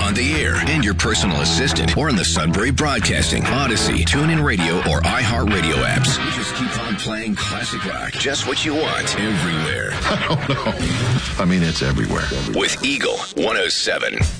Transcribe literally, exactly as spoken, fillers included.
on the air, and your personal assistant, or in the Sunbury Broadcasting, Odyssey, TuneIn Radio, or iHeartRadio apps. We just keep on playing classic rock. Just what you want, everywhere. I don't know. I mean, it's everywhere. With Eagle one oh seven.